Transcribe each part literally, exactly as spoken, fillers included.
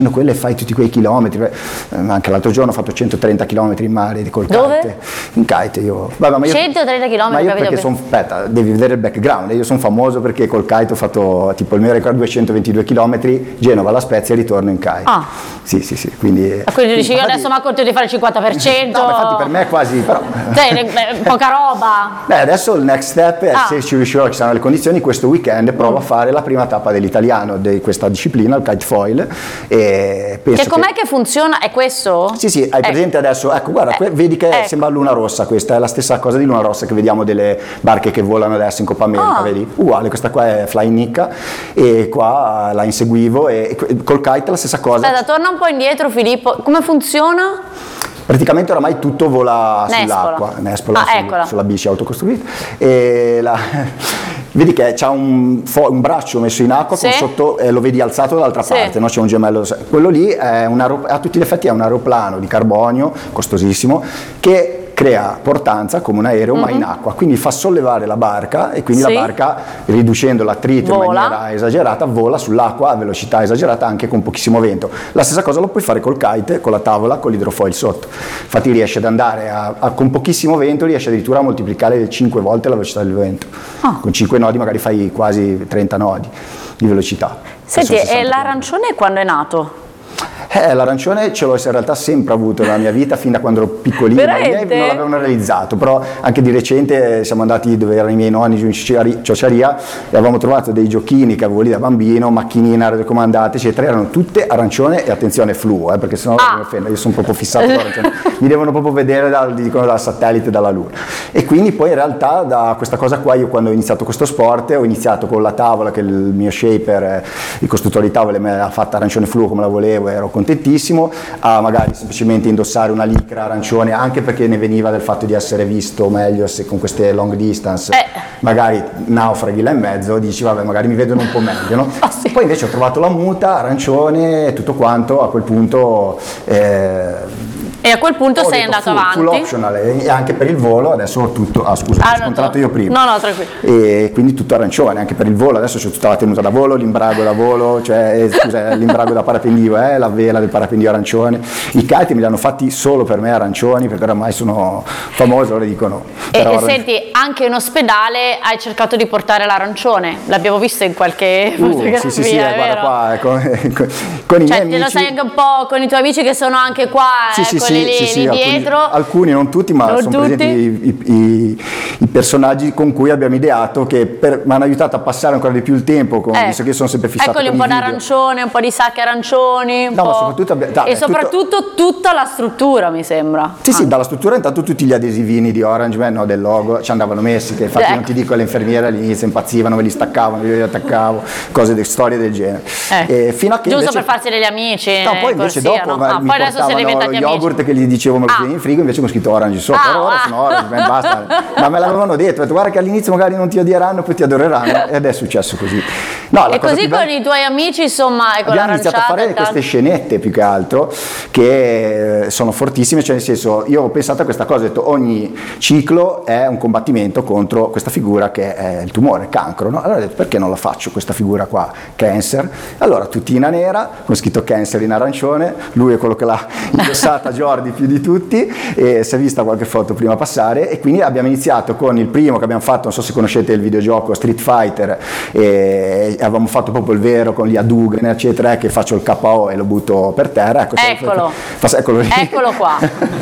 quelle fai tutti quei chilometri, anche l'altro giorno ho fatto centotrenta chilometri in mare col Dove? kite. In kite io. Vabbè, ma io centotrenta chilometri, ma io capito? perché sono, aspetta, devi vedere il background, io sono famoso perché col kite ho fatto tipo il mio record duecentoventidue chilometri, Genova alla Spezia e ritorno in kite. Ah. Sì, sì, sì, quindi... Ma quindi dici, io infatti, adesso mi accorgo di fare il cinquanta per cento? no, infatti per me è quasi... Però, Cioè, poca roba. beh, adesso il next step è, Ah. se ci riuscirò, ci saranno le condizioni, questo weekend provo a fare la prima tappa dell'italiano di questa disciplina, il kite foil, e penso Che com'è che funziona? È questo? Sì, sì, hai Ecco. presente adesso, ecco guarda, que- vedi che ecco. sembra Luna Rossa, questa è la stessa cosa di Luna Rossa che vediamo delle barche che volano adesso in Coppa America, Ah. vedi? Uguale, questa qua è Flying Nicca e qua la inseguivo e e col kite la stessa cosa. Aspetta, torna un po' indietro Filippo, come funziona? Praticamente oramai tutto vola Nespola. sull'acqua, Nespola, Ah, sul- eccola. sulla bici autocostruita. E la, vedi che c'ha un, fo- un braccio messo in acqua Sì. con sotto, eh, lo vedi alzato dall'altra Sì. parte, no? C'è un gemello. Quello lì è un aero- a tutti gli effetti è un aeroplano di carbonio, costosissimo, che crea portanza come un aereo ma in acqua, quindi fa sollevare la barca e quindi Sì. la barca, riducendo l'attrito in Vola. maniera esagerata, vola sull'acqua a velocità esagerata anche con pochissimo vento. La stessa cosa lo puoi fare col kite, con la tavola, con l'idrofoil sotto. Infatti riesce ad andare a, a- con pochissimo vento, riesce addirittura a moltiplicare cinque volte la velocità del vento. Ah. Con cinque nodi magari fai quasi trenta nodi di velocità. Senti, Sono e sessanta l'arancione quando è nato? eh, l'arancione ce l'ho in realtà sempre avuto nella mia vita, fin da quando ero piccolino. I miei Veramente? non l'avevano realizzato, però anche di recente siamo andati dove erano i miei nonni giù in Ciociari- Ciociaria e avevamo trovato dei giochini che avevo lì da bambino, macchinine radiocomandate, eccetera, erano tutte arancione e attenzione fluo, eh, perché sennò Ah. mi offendo, io sono proprio fissato con l'arancione, mi devono proprio vedere dal, dicono, dal satellite, dalla luna. E quindi poi in realtà da questa cosa qua io quando ho iniziato questo sport ho iniziato con la tavola che il mio shaper, eh, il costruttore di tavole me l'ha fatta arancione fluo come la volevo, ero contentissimo, a magari semplicemente indossare una licra arancione, anche perché ne veniva del fatto di essere visto meglio se con queste long distance Eh. magari naufraghi là in mezzo, dici vabbè magari mi vedono un po' meglio, no? Ah, sì. Poi invece ho trovato la muta arancione e tutto quanto, a quel punto eh, E a quel punto ho sei detto andato full, avanti? full optional e anche per il volo adesso ho tutto, ah scusa, Ah, ho no, scontrato no. io prima. No, no, tranquillo. E quindi tutto arancione anche per il volo, adesso c'è tutta la tenuta da volo, l'imbrago da volo, cioè eh, scusa, l'imbrago da parapendio, eh, la vela del parapendio arancione, i kite me li hanno fatti solo per me arancioni perché oramai sono famoso, loro dicono. E, però e aran- senti, anche in ospedale hai cercato di portare l'arancione, l'abbiamo visto in qualche Uh, fotografia, sì sì sì, eh, è guarda vero? qua, ecco, con, con i Cioè, miei te lo amici. sai anche un po' con i tuoi amici che sono anche qua, Sì, sì, eccoli sì, lì, sì, sì, lì alcuni, dietro. alcuni, non tutti, ma Non sono tutti? presenti i, i- i personaggi con cui abbiamo ideato che per- mi hanno aiutato a passare ancora di più il tempo, con, Eh, visto che io sono sempre fissato Eccoli con un i po' video. d'arancione, un po' di sacche arancioni, un No, ma po'... soprattutto abbi- dai, e è tutto- soprattutto tutta la struttura, mi sembra. Sì, sì, Ah. dalla struttura intanto tutti gli adesivini di Orange Man, no, del logo, ci andavano messi, che infatti Ecco. non ti dico, le infermiere all'inizio impazzivano, me li staccavano, io li attaccavo, cose, de- storie del genere. Eh. E fino a che Giusto invece- per farsi degli amici. No, poi in invece corsia, dopo no? ma Ah, mi poi adesso siete portavano diventati lo amici. yogurt che gli dicevo me lo Ah. tieni in frigo, invece con scritto Orange sopra, Ah, però ora ah. sono Orange Man, basta. Ma me l'avevano detto, ho detto guarda che all'inizio magari non ti odieranno, poi ti adoreranno, ed è successo così. No, la E cosa così più con bella- i tuoi amici, insomma, ecco abbiamo iniziato a l'aranciata fare e tal. queste scenette più che altro che eh, sono fortissime, cioè nel senso io ho pensato a questa cosa, ho detto ogni ciclo è un combattimento contro questa figura che è il tumore, il cancro, no? Allora ho detto perché non la faccio questa figura qua, cancer, allora tutina nera con scritto cancer in arancione, lui è quello che l'ha indossata Jordi più di tutti e si è vista qualche foto prima passare e quindi abbiamo iniziato con il primo che abbiamo fatto, non so se conoscete il videogioco Street Fighter, e avevamo fatto proprio il vero con gli Hadouken eccetera, che faccio il K O e lo butto per terra, ecco, Eccolo. fa- eccolo lì. Eccolo qua.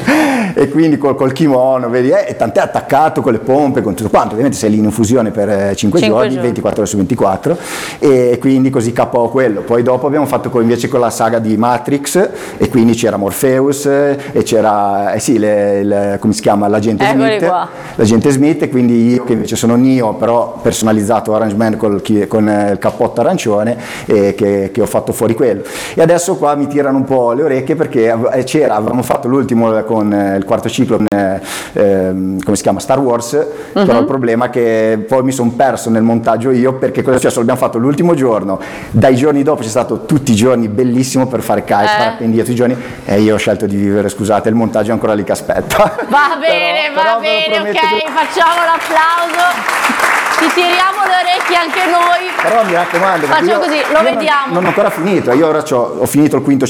E quindi col, col kimono, vedi, eh, e tant'è attaccato con le pompe, con tutto quanto, ovviamente sei lì in infusione per eh, cinque Cinque giorni, giorni. ventiquattro ore su ventiquattro, e quindi così K O quello. Poi dopo abbiamo fatto con- invece con la saga di Matrix, e quindi c'era Morpheus, eh, e c'era, eh sì, le- le- come si chiama, l'agente Eccoli Smith, qua. l'agente Smith, e quindi io che invece sono Neo, però personalizzato Orange Man col chi- con eh, il cappotto arancione, e che, che ho fatto fuori quello. E adesso qua mi tirano un po' le orecchie perché av- eh, c'era, avevamo fatto l'ultimo con eh, il quarto ciclo, con, eh, ehm, come si chiama, Star Wars, però il problema è che poi mi sono perso nel montaggio io, perché cosa è successo? L'abbiamo fatto l'ultimo giorno, dai giorni dopo c'è stato tutti i giorni bellissimo per fare kite, Eh. parapendio tutti i giorni, e io ho scelto di vivere, scusate, il montaggio è ancora lì che aspetta. Va bene, Però- va però ve lo bene, ok, prometto che- facciamo l'applauso. Ti tiriamo le orecchie anche noi. Però mi raccomando, perché Facciamo io- così, lo io non- vediamo. Non ho ancora finito, io ora c'ho- ho finito il quinto